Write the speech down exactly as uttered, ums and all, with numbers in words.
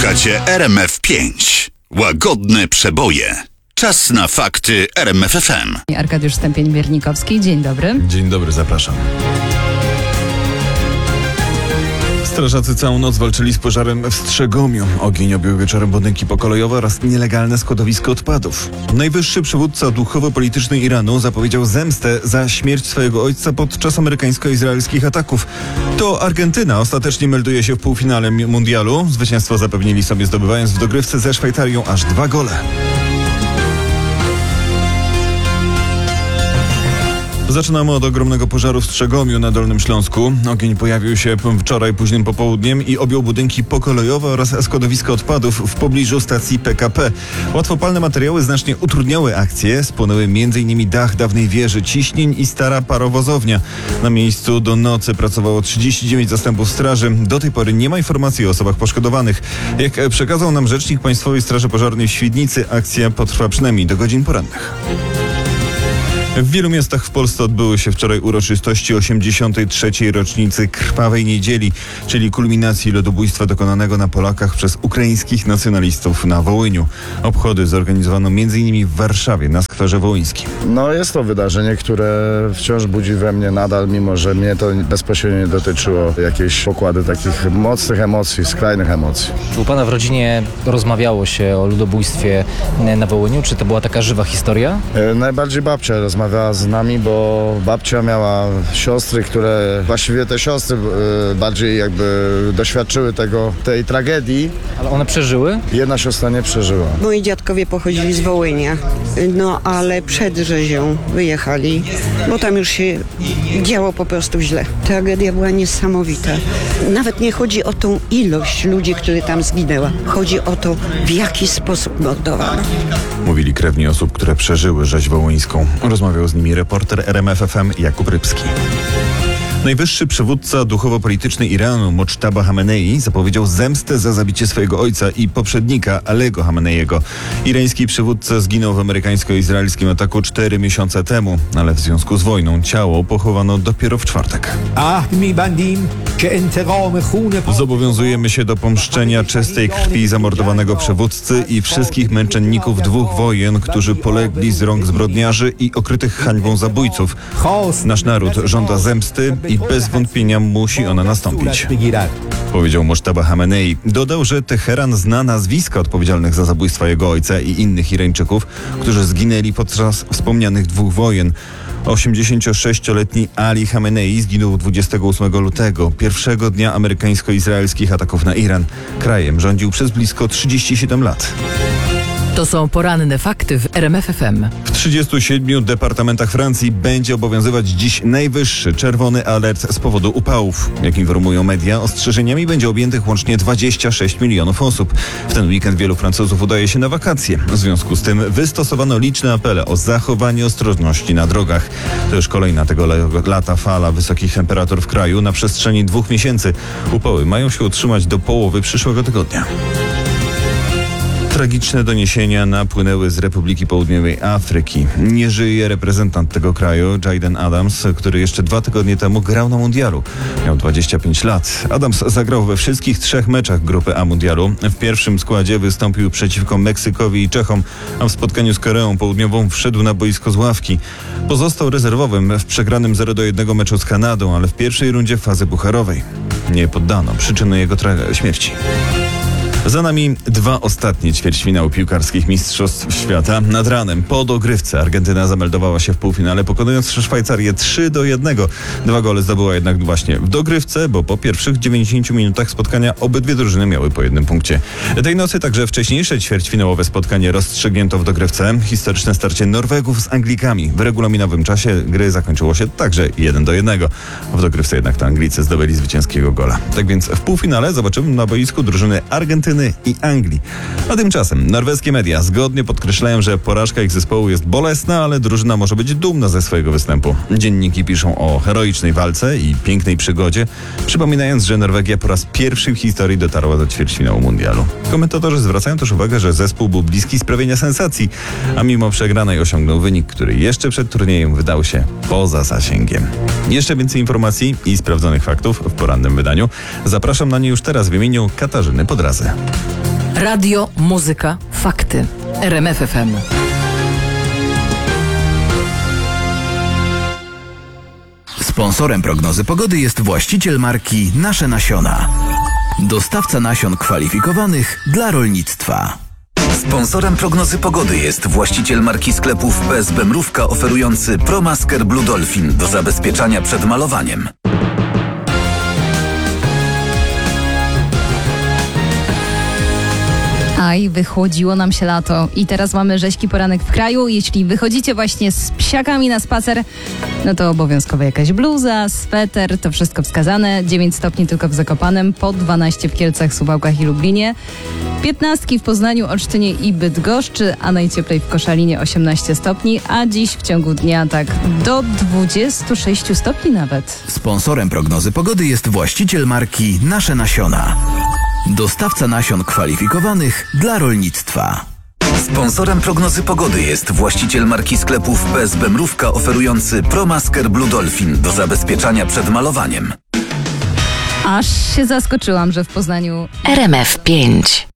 Słuchacie R M F pięć. Łagodne przeboje. Czas na fakty R M F F M. Arkadiusz Stępień-Miernikowski, dzień dobry. Dzień dobry, zapraszam. Strażacy całą noc walczyli z pożarem w Strzegomiu. Ogień objął wieczorem budynki pokolejowe oraz nielegalne składowisko odpadów. Najwyższy przywódca duchowo-polityczny Iranu zapowiedział zemstę za śmierć swojego ojca podczas amerykańsko-izraelskich ataków. To Argentyna ostatecznie melduje się w półfinale mundialu. Zwycięstwo zapewnili sobie, zdobywając w dogrywce ze Szwajcarią aż dwa gole. Zaczynamy od ogromnego pożaru w Strzegomiu na Dolnym Śląsku. Ogień pojawił się wczoraj późnym popołudniem i objął budynki pokolejowe oraz składowisko odpadów w pobliżu stacji P K P. Łatwopalne materiały znacznie utrudniały akcję. Spłonęły między innymi dach dawnej wieży ciśnień i stara parowozownia. Na miejscu do nocy pracowało trzydzieści dziewięć zastępów straży. Do tej pory nie ma informacji o osobach poszkodowanych. Jak przekazał nam rzecznik Państwowej Straży Pożarnej w Świdnicy, akcja potrwa przynajmniej do godzin porannych. W wielu miastach w Polsce odbyły się wczoraj uroczystości osiemdziesiątej trzeciej rocznicy Krwawej Niedzieli, czyli kulminacji ludobójstwa dokonanego na Polakach przez ukraińskich nacjonalistów na Wołyniu. Obchody zorganizowano między innymi w Warszawie, na Skwerze Wołyńskim. No jest to wydarzenie, które wciąż budzi we mnie nadal, mimo że mnie to bezpośrednio nie dotyczyło, jakieś pokłady takich mocnych emocji, skrajnych emocji. U pana w rodzinie rozmawiało się o ludobójstwie na Wołyniu? Czy to była taka żywa historia? E, najbardziej babcia rozmawiała z nami, bo babcia miała siostry, które właściwie te siostry e, bardziej jakby doświadczyły tego, tej tragedii. Ale one przeżyły? Jedna siostra nie przeżyła. Moi dziadkowie pochodzili z Wołynia, no ale przed rzezią wyjechali, bo tam już się działo po prostu źle. Tragedia była niesamowita. Nawet nie chodzi o tą ilość ludzi, którzy tam zginęła. Chodzi o to, w jaki sposób mordowano. Mówili krewni osób, które przeżyły rzeź wołyńską. Rozmawiał z nimi reporter R M F F M Jakub Rybski. Najwyższy przywódca duchowo-polityczny Iranu, Mochtaba Hamenei, zapowiedział zemstę za zabicie swojego ojca i poprzednika, Alego Hameneiego. Irański przywódca zginął w amerykańsko-izraelskim ataku cztery miesiące temu, ale w związku z wojną ciało pochowano dopiero w czwartek. Zobowiązujemy się do pomszczenia czystej krwi zamordowanego przywódcy i wszystkich męczenników dwóch wojen, którzy polegli z rąk zbrodniarzy i okrytych hańbą zabójców. Nasz naród żąda zemsty i bez wątpienia musi ona nastąpić, powiedział Mochtaba Hamenei. Dodał, że Teheran zna nazwiska odpowiedzialnych za zabójstwa jego ojca i innych Irańczyków, którzy zginęli podczas wspomnianych dwóch wojen. osiemdziesięciosześcioletni Ali Hamenei zginął dwudziestego ósmego lutego, pierwszego dnia amerykańsko-izraelskich ataków na Iran. Krajem rządził przez blisko trzydzieści siedem lat. To są poranne fakty w R M F F M. W trzydziestu siedmiu departamentach Francji będzie obowiązywać dziś najwyższy czerwony alert z powodu upałów. Jak informują media, ostrzeżeniami będzie objętych łącznie dwadzieścia sześć milionów osób. W ten weekend wielu Francuzów udaje się na wakacje. W związku z tym wystosowano liczne apele o zachowanie ostrożności na drogach. To już kolejna tego lata fala wysokich temperatur w kraju. Na przestrzeni dwóch miesięcy upały mają się utrzymać do połowy przyszłego tygodnia. Tragiczne doniesienia napłynęły z Republiki Południowej Afryki. Nie żyje reprezentant tego kraju, Jayden Adams, który jeszcze dwa tygodnie temu grał na mundialu. Miał dwadzieścia pięć lat. Adams zagrał we wszystkich trzech meczach grupy A mundialu. W pierwszym składzie wystąpił przeciwko Meksykowi i Czechom, a w spotkaniu z Koreą Południową wszedł na boisko z ławki. Pozostał rezerwowym w przegranym zero do jednego meczu z Kanadą, ale w pierwszej rundzie fazy pucharowej nie poddano przyczyny jego tra- śmierci. Za nami dwa ostatnie ćwierćfinały piłkarskich Mistrzostw Świata. Nad ranem po dogrywce Argentyna zameldowała się w półfinale, pokonując Szwajcarię trzy do jednego. Dwa gole zdobyła jednak właśnie w dogrywce, bo po pierwszych dziewięćdziesięciu minutach spotkania obydwie drużyny miały po jednym punkcie. Tej nocy także wcześniejsze ćwierćfinałowe spotkanie rozstrzygnięto w dogrywce. Historyczne starcie Norwegów z Anglikami. W regulaminowym czasie gry zakończyło się także jeden do jednego. W dogrywce jednak to Anglicy zdobyli zwycięskiego gola. Tak więc w półfinale zobaczymy na boisku drużyny Argentyny i Anglii. A tymczasem norweskie media zgodnie podkreślają, że porażka ich zespołu jest bolesna, ale drużyna może być dumna ze swojego występu. Dzienniki piszą o heroicznej walce i pięknej przygodzie, przypominając, że Norwegia po raz pierwszy w historii dotarła do ćwierćfinału mundialu. Komentatorzy zwracają też uwagę, że zespół był bliski sprawienia sensacji, a mimo przegranej osiągnął wynik, który jeszcze przed turniejem wydał się poza zasięgiem. Jeszcze więcej informacji i sprawdzonych faktów w porannym wydaniu. Zapraszam na nie już teraz w imieniu Katarzyny Podrazy. Radio, muzyka, fakty. R M F F M. Sponsorem prognozy pogody jest właściciel marki Nasze Nasiona. Dostawca nasion kwalifikowanych dla rolnictwa. Sponsorem prognozy pogody jest właściciel marki sklepów P S B Mrówka oferujący ProMasker Blue Dolphin do zabezpieczania przed malowaniem. Aj, wychłodziło nam się lato i teraz mamy rzeźki poranek w kraju. Jeśli wychodzicie właśnie z psiakami na spacer, no to obowiązkowo jakaś bluza, sweter, to wszystko wskazane. dziewięć stopni tylko w Zakopanem, po dwanaście w Kielcach, Suwałkach i Lublinie. piętnastki w Poznaniu, Olsztynie i Bydgoszczy, a najcieplej w Koszalinie osiemnaście stopni, a dziś w ciągu dnia tak do dwudziestu sześciu stopni nawet. Sponsorem prognozy pogody jest właściciel marki Nasze Nasiona. Dostawca nasion kwalifikowanych dla rolnictwa. Sponsorem prognozy pogody jest właściciel marki sklepów P S B Mrówka oferujący ProMasker Blue Dolphin do zabezpieczania przed malowaniem. Aż się zaskoczyłam, że w Poznaniu R M F pięć.